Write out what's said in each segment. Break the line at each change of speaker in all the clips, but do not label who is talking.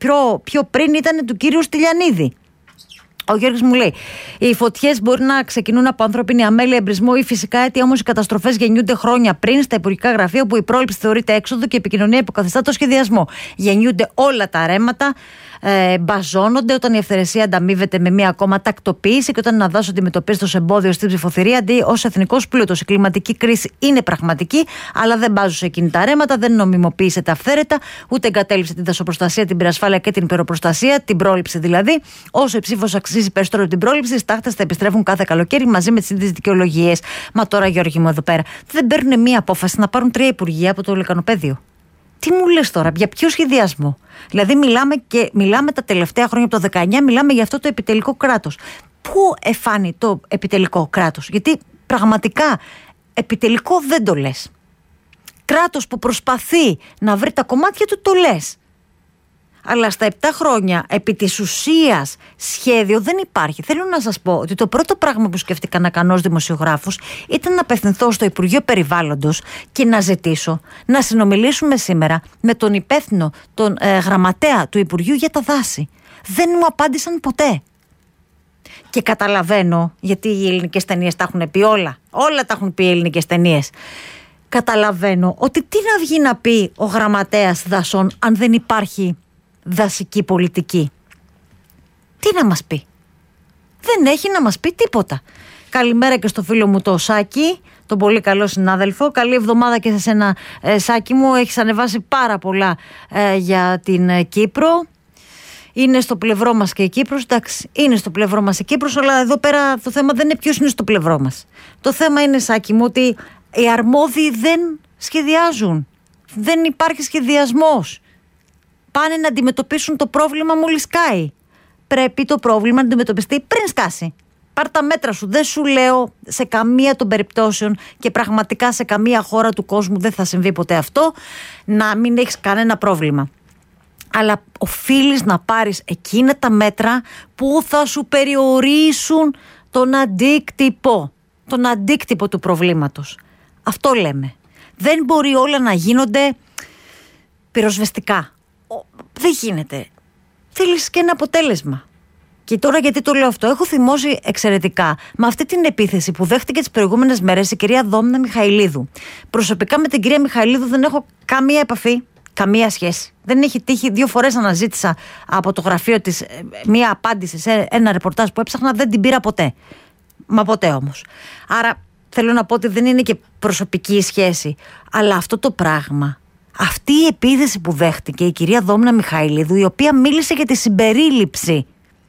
πιο πριν ήταν του κύριου Στυλιανίδη. Ο Γιώργης μου λέει: οι φωτιές μπορεί να ξεκινούν από ανθρώπινη αμέλεια, εμπρισμό ή φυσικά αίτια, όμως οι καταστροφές γεννιούνται χρόνια πριν στα υπουργικά γραφεία, όπου η πρόληψη θεωρείται έξοδο και η επικοινωνία υποκαθιστά το σχεδιασμό. Γεννιούνται όλα τα ρέματα, μπαζώνονται όταν η ευθερεσία ανταμείβεται με μία ακόμα τακτοποίηση και όταν ένα δάσος αντιμετωπίζεται ως εμπόδιο στην ψηφοθυρία αντί ως εθνικός πλούτος. Η κλιματική κρίση είναι πραγματική, αλλά δεν μπάζουν σε εκείνη τα ρέματα, δεν νομιμοποίησε τα αυθαίρετα, ούτε εγκατέλειψε την δασοπροστασία, την πυρασφάλεια και την υπεροπροστασία, την πρόληψη δηλαδή. Όσο η ψήφος αξίζει περισσότερο την πρόληψη, οι στάχτες θα επιστρέφουν κάθε καλοκαίρι μαζί με τις ίδιες δικαιολογίες. Μα τώρα, Γιώργη μου, εδώ πέρα δεν παίρνουν μία απόφαση να πάρουν 3 υπουργεία από το λεκανοπέδιο. Τι μου λες τώρα, για ποιο σχεδιασμό? Δηλαδή, μιλάμε τα τελευταία χρόνια από το 19, μιλάμε για αυτό το επιτελικό κράτος. Πού εφάνει το επιτελικό κράτος? Γιατί πραγματικά επιτελικό δεν το λες. Κράτος που προσπαθεί να βρει τα κομμάτια του το λες. Αλλά στα 7 χρόνια επί της ουσίας σχέδιο δεν υπάρχει. Θέλω να σας πω ότι το πρώτο πράγμα που σκέφτηκα να κάνω ως δημοσιογράφος ήταν να απευθυνθώ στο Υπουργείο Περιβάλλοντος και να ζητήσω να συνομιλήσουμε σήμερα με τον υπεύθυνο, τον γραμματέα του Υπουργείου για τα δάση. Δεν μου απάντησαν ποτέ. Και καταλαβαίνω, γιατί οι ελληνικές ταινίες τα έχουν πει όλα τα έχουν πει οι ελληνικές ταινίες. Καταλαβαίνω ότι τι να βγει να πει ο γραμματέας δασών αν δεν υπάρχει δασική πολιτική? Τι να μας πει? Δεν έχει να μας πει τίποτα. Καλημέρα και στο φίλο μου το Σάκη, τον πολύ καλό συνάδελφο. Καλή εβδομάδα και σε σένα, Σάκη μου. Έχεις ανεβάσει πάρα πολλά για την Κύπρο. Είναι στο πλευρό μας και η Κύπρος. Εντάξει, είναι στο πλευρό μας η Κύπρος, αλλά εδώ πέρα το θέμα δεν είναι ποιος είναι στο πλευρό μας. Το θέμα είναι, Σάκη μου, ότι οι αρμόδιοι δεν σχεδιάζουν. Δεν υπάρχει σχεδιασμός. Πάνε να αντιμετωπίσουν το πρόβλημα μόλις σκάει. Πρέπει το πρόβλημα να αντιμετωπιστεί πριν σκάσει. Πάρ' τα μέτρα σου. Δεν σου λέω σε καμία των περιπτώσεων και πραγματικά σε καμία χώρα του κόσμου δεν θα συμβεί ποτέ αυτό, να μην έχεις κανένα πρόβλημα. Αλλά οφείλεις να πάρεις εκείνα τα μέτρα που θα σου περιορίσουν τον αντίκτυπο του προβλήματος. Αυτό λέμε. Δεν μπορεί όλα να γίνονται πυροσβεστικά. Δεν γίνεται. Θέλεις και ένα αποτέλεσμα. Και τώρα γιατί το λέω αυτό? Έχω θυμώσει εξαιρετικά με αυτή την επίθεση που δέχτηκε τις προηγούμενες μέρες η κυρία Δόμνα Μιχαηλίδου. Προσωπικά με την κυρία Μιχαηλίδου δεν έχω καμία επαφή, καμία σχέση. Δεν έχει τύχει. 2 φορές αναζήτησα από το γραφείο της μία απάντηση σε ένα ρεπορτάζ που έψαχνα, δεν την πήρα ποτέ. Μα ποτέ όμως. Άρα θέλω να πω ότι δεν είναι και προσωπική η σχέση. Αλλά αυτό το πράγμα, αυτή η επίθεση που δέχτηκε η κυρία Δόμνα Μιχαηλίδου, η οποία μίλησε για τη συμπερίληψη.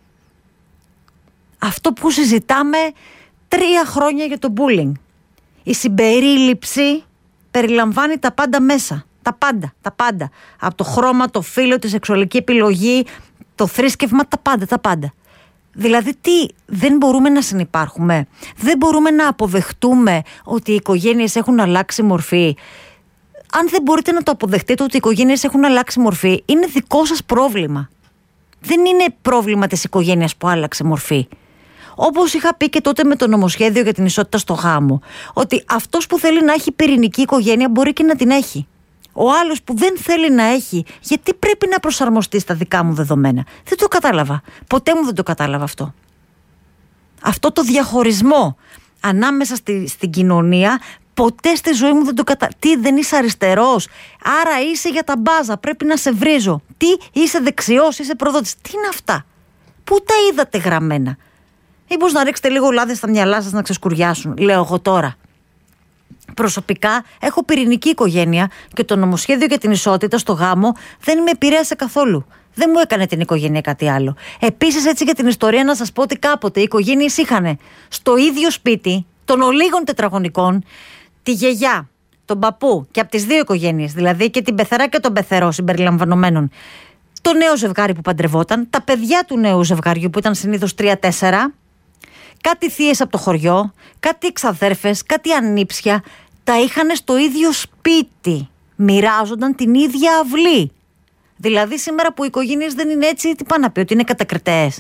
Αυτό που συζητάμε 3 χρόνια για το bullying. Η συμπερίληψη περιλαμβάνει τα πάντα μέσα. Τα πάντα. Από το χρώμα, το φύλο, τη σεξουαλική επιλογή, το θρήσκευμα, τα πάντα. Δηλαδή δεν μπορούμε να συνυπάρχουμε? Δεν μπορούμε να αποδεχτούμε ότι οι οικογένειες έχουν αλλάξει μορφή? Αν δεν μπορείτε να το αποδεχτείτε ότι οι οικογένειες έχουν αλλάξει μορφή, είναι δικό σας πρόβλημα. Δεν είναι πρόβλημα της οικογένειας που άλλαξε μορφή. Όπως είχα πει και τότε με το νομοσχέδιο για την ισότητα στο γάμο, ότι αυτός που θέλει να έχει πυρηνική οικογένεια μπορεί και να την έχει. Ο άλλος που δεν θέλει να έχει, γιατί πρέπει να προσαρμοστεί στα δικά μου δεδομένα? Δεν το κατάλαβα. Ποτέ μου δεν το κατάλαβα αυτό. Αυτό το διαχωρισμό ανάμεσα στην κοινωνία, ποτέ στη ζωή μου δεν το κατάλαβα. Τι, δεν είσαι αριστερός? Άρα είσαι για τα μπάζα, πρέπει να σε βρίζω. Τι, είσαι δεξιός, είσαι προδότης? Τι είναι αυτά? Πού τα είδατε γραμμένα? Μήπως να ρίξετε λίγο λάδι στα μυαλά σας να ξεσκουριάσουν, λέω εγώ τώρα. Προσωπικά έχω πυρηνική οικογένεια και το νομοσχέδιο για την ισότητα στο γάμο δεν με επηρέασε καθόλου. Δεν μου έκανε την οικογένεια κάτι άλλο. Επίσης, έτσι για την ιστορία, να σας πω ότι κάποτε οι οικογένειες είχαν στο ίδιο σπίτι των ολίγων τετραγωνικών τη γιαγιά, τον παππού και από τις 2 οικογένειες, δηλαδή και την πεθερά και τον πεθερό συμπεριλαμβανομένων, το νέο ζευγάρι που παντρευόταν, τα παιδιά του νέου ζευγαριού που ήταν συνήθως 3-4, κάτι θείες από το χωριό, κάτι εξαδέρφες, κάτι ανήψια, τα είχαν στο ίδιο σπίτι. Μοιράζονταν την ίδια αυλή. Δηλαδή σήμερα που οι οικογένειες δεν είναι έτσι, τι πάνε να πει, ότι είναι κατακριτές?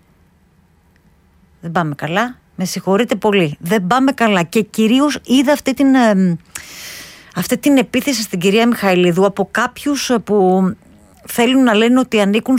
Δεν πάμε καλά. Με συγχωρείτε πολύ. Δεν πάμε καλά. Και κυρίως είδα αυτή την επίθεση στην κυρία Μιχαηλίδου από κάποιους που θέλουν να λένε ότι ανήκουν